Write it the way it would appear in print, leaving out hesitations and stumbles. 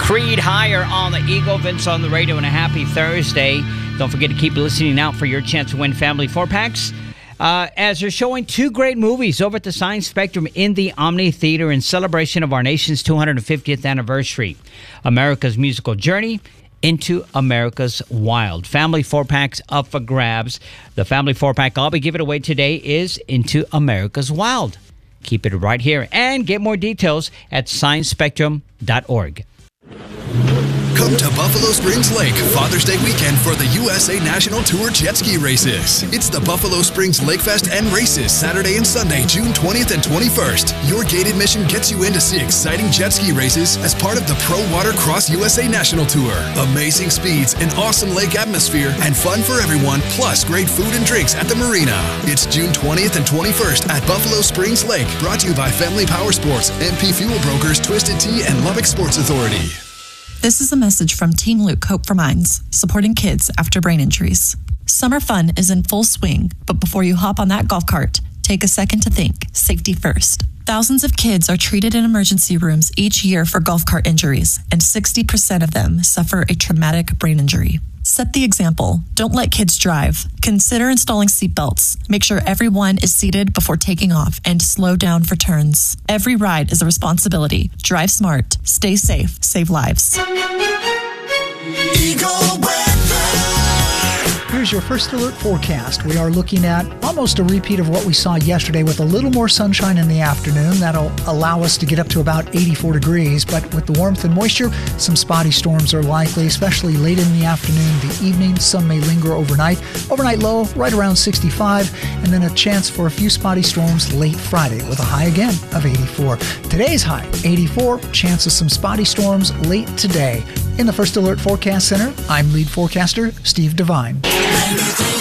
Creed Higher on the Eagle. Vince on the radio, and a happy Thursday. Don't forget to keep listening out for your chance to win family 4-packs. As they're showing two great movies over at the Science Spectrum in the Omni Theater in celebration of our nation's 250th anniversary. America's Musical Journey, Into America's Wild. Family 4-packs up for grabs. The family 4-pack I'll be giving away today is Into America's Wild. Keep it right here and get more details at sciencespectrum.org. Come to Buffalo Springs Lake Father's Day weekend for the USA National Tour Jet Ski Races. It's the Buffalo Springs Lake Fest and Races Saturday and Sunday, June 20th and 21st. Your gate admission gets you in to see exciting jet ski races as part of the Pro Water Cross USA National Tour. Amazing speeds, an awesome lake atmosphere, and fun for everyone, plus great food and drinks at the marina. It's June 20th and 21st at Buffalo Springs Lake. Brought to you by Family Power Sports, MP Fuel Brokers, Twisted Tea, and Lubbock Sports Authority. This is a message from Team Luke Hope for Minds, supporting kids after brain injuries. Summer fun is in full swing, but before you hop on that golf cart, take a second to think. Safety first. Thousands of kids are treated in emergency rooms each year for golf cart injuries, and 60% of them suffer a traumatic brain injury. Set the example. Don't let kids drive. Consider installing seatbelts. Make sure everyone is seated before taking off, and slow down for turns. Every ride is a responsibility. Drive smart. Stay safe. Save lives. Eagle Here's your first alert forecast. We are looking at almost a repeat of what we saw yesterday with a little more sunshine in the afternoon. That'll allow us to get up to about 84 degrees, but with the warmth and moisture, some spotty storms are likely, especially late in the afternoon, the evening. Some may linger overnight. Overnight low right around 65, and then a chance for a few spotty storms late Friday with a high again of 84. Today's high, 84, chance of some spotty storms late today. In the First Alert Forecast Center, I'm lead forecaster Steve Devine.